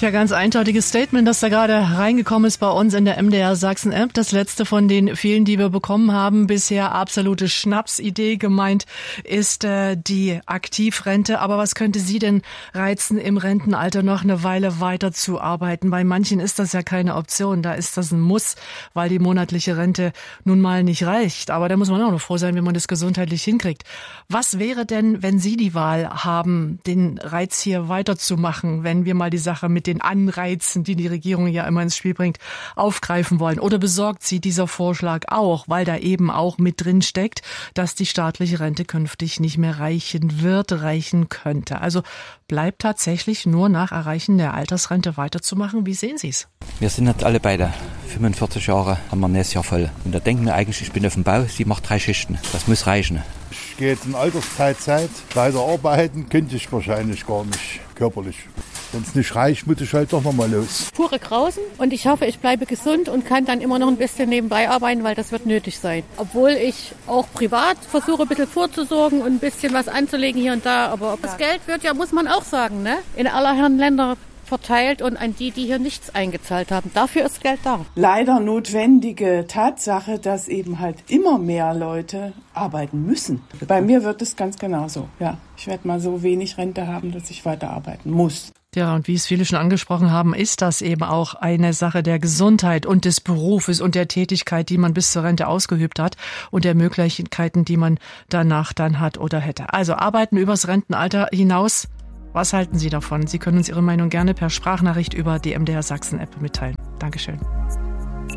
Tja, ganz eindeutiges Statement, das da gerade reingekommen ist bei uns in der MDR Sachsen App. Das letzte von den vielen, die wir bekommen haben. Bisher absolute Schnapsidee. Gemeint ist die Aktivrente. Aber was könnte Sie denn reizen, im Rentenalter noch eine Weile weiterzuarbeiten? Bei manchen ist das ja keine Option. Da ist das ein Muss, weil die monatliche Rente nun mal nicht reicht. Aber da muss man auch noch froh sein, wenn man das gesundheitlich hinkriegt. Was wäre denn, wenn Sie die Wahl haben, den Reiz hier weiterzumachen, wenn wir mal die Sache mit den Anreizen, die die Regierung ja immer ins Spiel bringt, aufgreifen wollen? Oder besorgt Sie dieser Vorschlag auch, weil da eben auch mit drin steckt, dass die staatliche Rente künftig nicht mehr reichen könnte? Also bleibt tatsächlich nur nach Erreichen der Altersrente weiterzumachen. Wie sehen Sie es? Wir sind jetzt alle beide 45 Jahre, haben wir nächstes Jahr voll. Und da denken wir eigentlich, ich bin auf dem Bau, sie macht 3 Schichten. Das muss reichen. Ich gehe jetzt in Altersteilzeit. Weiter arbeiten könnte ich wahrscheinlich gar nicht körperlich. Wenn es nicht reicht, muss ich halt doch nochmal los. Pure Grausen und ich hoffe, ich bleibe gesund und kann dann immer noch ein bisschen nebenbei arbeiten, weil das wird nötig sein. Obwohl ich auch privat versuche, ein bisschen vorzusorgen und ein bisschen was anzulegen hier und da. Aber das Geld wird ja, muss man auch sagen, ne, in aller Herren Länder verteilt und an die hier nichts eingezahlt haben. Dafür ist Geld da. Leider notwendige Tatsache, dass eben halt immer mehr Leute arbeiten müssen. Bei mir wird es ganz genauso. Ja, ich werde mal so wenig Rente haben, dass ich weiterarbeiten muss. Ja, und wie es viele schon angesprochen haben, ist das eben auch eine Sache der Gesundheit und des Berufes und der Tätigkeit, die man bis zur Rente ausgeübt hat und der Möglichkeiten, die man danach dann hat oder hätte. Also arbeiten übers Rentenalter hinaus. Was halten Sie davon? Sie können uns Ihre Meinung gerne per Sprachnachricht über die MDR Sachsen App mitteilen. Dankeschön.